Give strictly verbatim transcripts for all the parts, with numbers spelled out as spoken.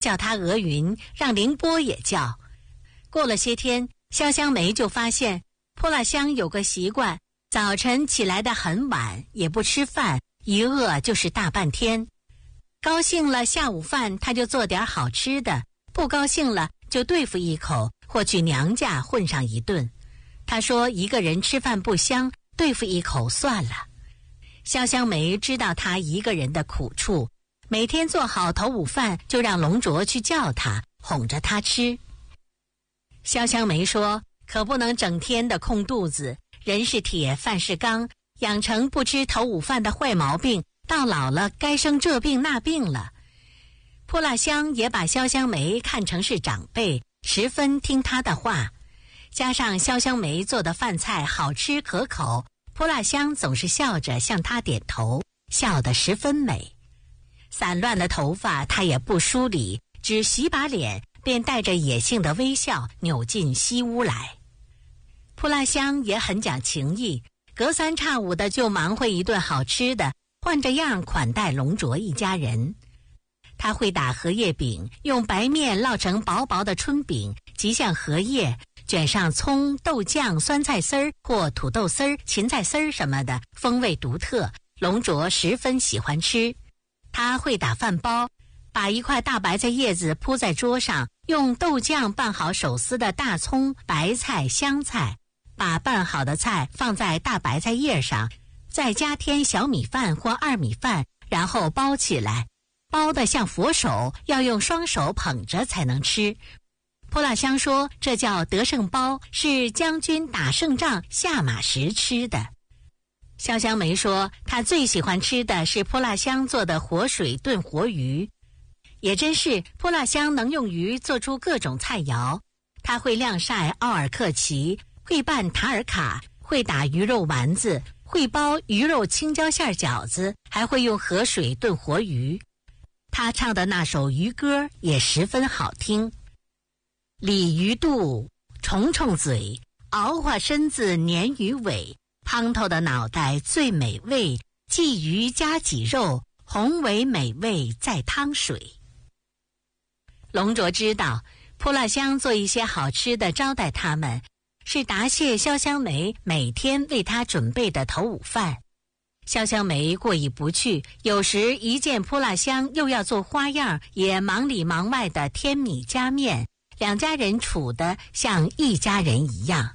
叫他鹅云，让凌波也叫。过了些天，潇湘梅就发现泼辣香有个习惯，早晨起来得很晚，也不吃饭，一饿就是大半天。高兴了下午饭他就做点好吃的，不高兴了就对付一口，或去娘家混上一顿。他说一个人吃饭不香，对付一口算了。潇湘梅知道他一个人的苦处，每天做好头午饭就让龙卓去叫他，哄着他吃。潇湘梅说，可不能整天的空肚子，人是铁，饭是钢，养成不吃头午饭的坏毛病，到老了该生这病那病了。泼辣香也把潇湘梅看成是长辈，十分听她的话。加上潇湘梅做的饭菜好吃可口，泼辣香总是笑着向她点头，笑得十分美。散乱的头发她也不梳理，只洗把脸，便带着野性的微笑扭进西屋来。泼辣香也很讲情义，隔三差五的就忙活一顿好吃的，换着样款待龙卓一家人。他会打荷叶饼，用白面烙成薄薄的春饼，即像荷叶，卷上葱、豆酱、酸菜丝儿或土豆丝儿、芹菜丝儿什么的，风味独特，龙卓十分喜欢吃。他会打饭包，把一块大白菜叶子铺在桌上，用豆酱拌好手撕的大葱、白菜、香菜，把拌好的菜放在大白菜叶上，再加添小米饭或二米饭，然后包起来，包得像佛手，要用双手捧着才能吃。泼辣香说这叫得胜包，是将军打胜仗下马时吃的。潇湘梅说她最喜欢吃的是泼辣香做的活水炖活鱼。也真是，泼辣香能用鱼做出各种菜肴。她会晾晒奥尔克奇，会拌塔尔卡，会打鱼肉丸子，会包鱼肉青椒馅饺子，还会用河水炖活鱼。她唱的那首渔歌也十分好听。鲤鱼肚，虫虫嘴，螯花身子鲶鱼尾，胖头的脑袋最美味，鲫鱼加鲫肉，红为美味在汤水。龙卓知道泼辣香做一些好吃的招待他们，是答谢潇湘梅每天为他准备的头午饭。潇湘梅过意不去，有时一见泼辣香又要做花样，也忙里忙外的添米加面，两家人处得像一家人一样。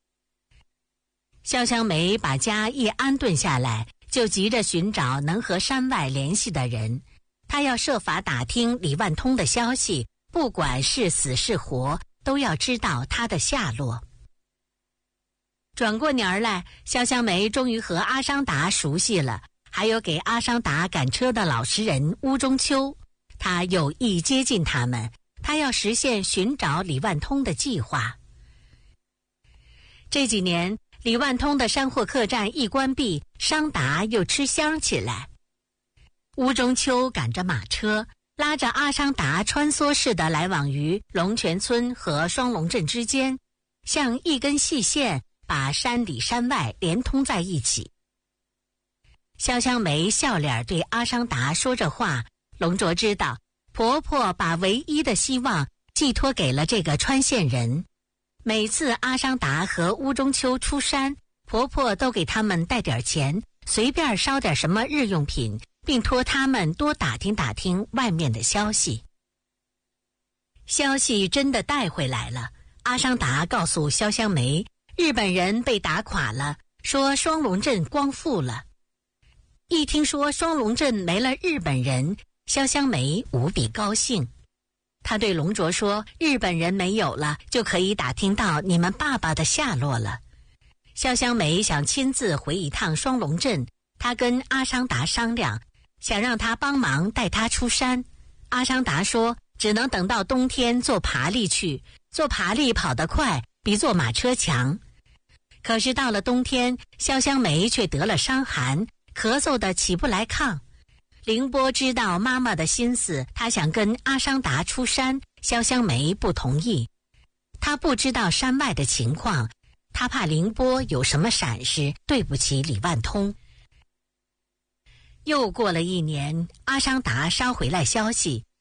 潇湘梅把家一安顿下来，就急着寻找能和山外联系的人。他要设法打听李万通的消息，不管是死是活，都要知道他的下落。转过年儿来，潇湘梅终于和阿商达熟悉了，还有给阿商达赶车的老实人乌中秋。他有意接近他们，他要实现寻找李万通的计划。这几年，李万通的山货客栈一关闭，商达又吃香起来。乌中秋赶着马车，拉着阿商达穿梭似的来往于龙泉村和双龙镇之间，像一根细线把山里山外连通在一起。潇湘梅笑脸对阿商达说着话，龙卓知道婆婆把唯一的希望寄托给了这个穿线人。每次阿商达和乌中秋出山，婆婆都给他们带点钱，随便捎点什么日用品，并托他们多打听打听外面的消息。消息真的带回来了，阿商达告诉潇湘梅，日本人被打垮了，说双龙镇光复了。一听说双龙镇没了日本人，潇湘梅无比高兴。他对龙卓说，日本人没有了，就可以打听到你们爸爸的下落了。潇湘梅想亲自回一趟双龙镇，他跟阿商达商量，想让他帮忙带他出山。阿商达说只能等到冬天坐爬犁去，坐爬犁跑得快，比坐马车强。可是到了冬天，潇湘梅却得了伤寒，咳嗽得起不来炕。凌波知道妈妈的心思，他想跟阿商达出山，潇湘梅不同意。他不知道山外的情况，他怕凌波有什么闪失，对不起李万通。又过了一年，阿商达捎回来消息，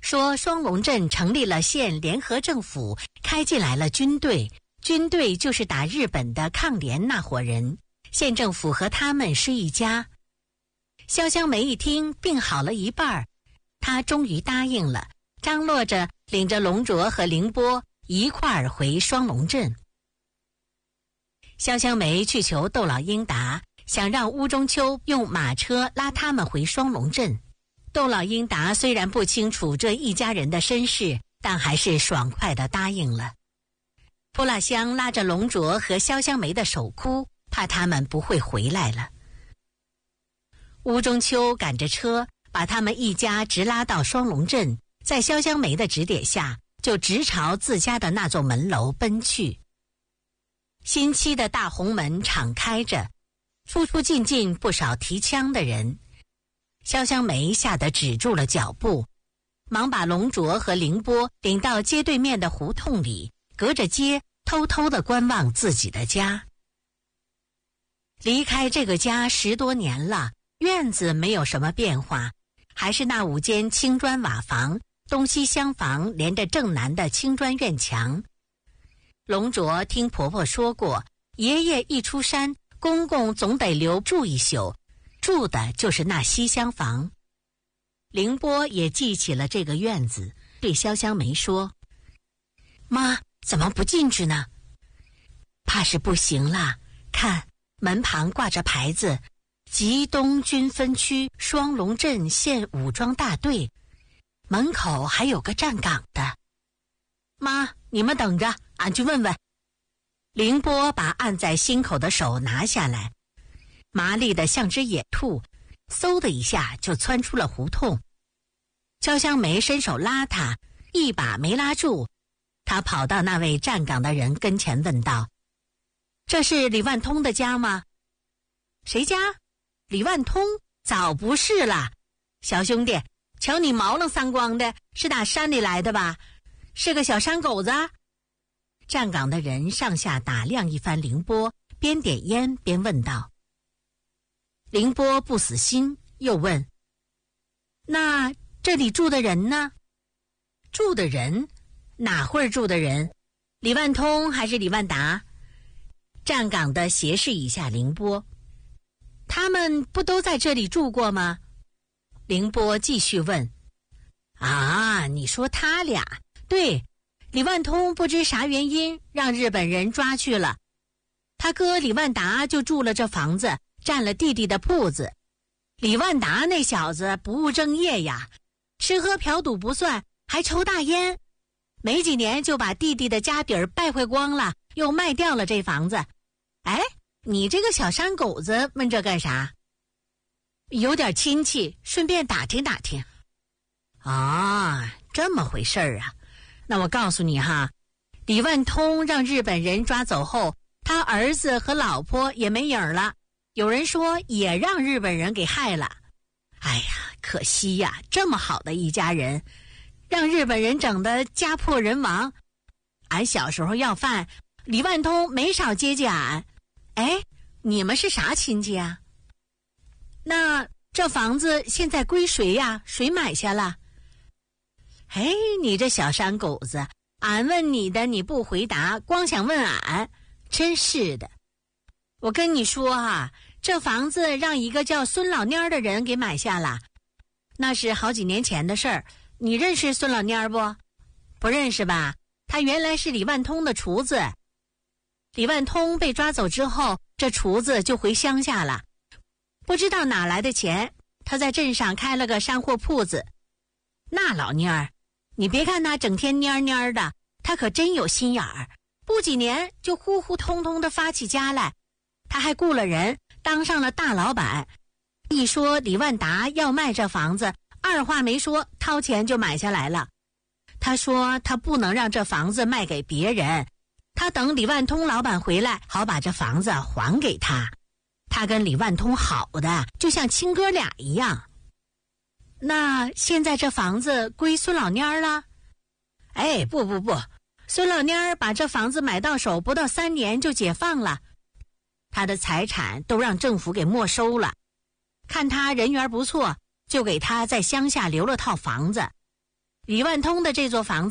说双龙镇成立了县联合政府，开进来了军队，军队就是打日本的抗联那伙人，县政府和他们是一家。潇湘梅一听，病好了一半，他终于答应了，张罗着领着龙卓和凌波一块儿回双龙镇。潇湘梅去求窦老英达，想让乌中秋用马车拉他们回双龙镇。窦老英达虽然不清楚这一家人的身世，但还是爽快地答应了。扑辣香拉着龙卓和潇湘梅的手哭，怕他们不会回来了。乌中秋赶着车把他们一家直拉到双龙镇，在潇湘梅的指点下，就直朝自家的那座门楼奔去。新砌的大红门敞开着，出出进进不少提枪的人。潇湘梅吓得止住了脚步，忙把龙卓和凌波领到街对面的胡同里，隔着街偷偷地观望自己的家。离开这个家十多年了，院子没有什么变化，还是那五间青砖瓦房，东西厢房连着正南的青砖院墙。龙卓听婆婆说过，爷爷一出山，公公总得留住一宿，住的就是那西厢房。凌波也记起了这个院子，对潇湘梅说：“妈，怎么不进去呢？怕是不行啦，看门旁挂着牌子，吉东军分区双龙镇县武装大队，门口还有个站岗的。妈，你们等着，俺去问问。”凌波把按在心口的手拿下来，麻利的像只野兔，嗖的一下就窜出了胡同。潇湘梅伸手拉他，一把没拉住。他跑到那位站岗的人跟前问道：“这是李万通的家吗？”“谁家？李万通？早不是了。小兄弟，瞧你毛愣三光的，是打山里来的吧？是个小山狗子？”站岗的人上下打量一番凌波，边点烟边问道。凌波不死心，又问：“那这里住的人呢？”“住的人？哪会儿住的人？李万通还是李万达？”站岗的斜视一下凌波：“他们不都在这里住过吗？”凌波继续问：“啊，你说他俩？对，李万通不知啥原因让日本人抓去了，他哥李万达就住了这房子，占了弟弟的铺子。李万达那小子不务正业呀，吃喝嫖赌不算，还抽大烟，没几年就把弟弟的家底儿败坏光了，又卖掉了这房子。哎，你这个小山狗子问这干啥？”“有点亲戚，顺便打听打听。”“啊，这么回事儿啊。那我告诉你哈，李万通让日本人抓走后，他儿子和老婆也没影儿了，有人说也让日本人给害了。哎呀，可惜呀，这么好的一家人，让日本人整得家破人亡。俺小时候要饭，李万通没少接济俺。哎，你们是啥亲戚啊？那这房子现在归谁呀？谁买下了？”“哎，你这小山狗子，俺问你的你不回答，光想问俺，真是的。我跟你说啊，这房子让一个叫孙老蔫的人给买下了，那是好几年前的事儿。你认识孙老蔫不？不认识吧？他原来是李万通的厨子。李万通被抓走之后，这厨子就回乡下了，不知道哪来的钱，他在镇上开了个山货铺子。那老蔫儿，你别看他整天蔫蔫的，他可真有心眼儿，不几年就呼呼通通的发起家来。他还雇了人，当上了大老板。一说李万达要卖这房子，二话没说，掏钱就买下来了。他说他不能让这房子卖给别人，他等李万通老板回来，好把这房子还给他。他跟李万通好的就像亲哥俩一样。那现在这房子归孙老蔫了？哎，不不不，孙老蔫把这房子买到手不到三年就解放了，他的财产都让政府给没收了。看他人缘不错，就给他在乡下留了套房子。 李万通的这座房子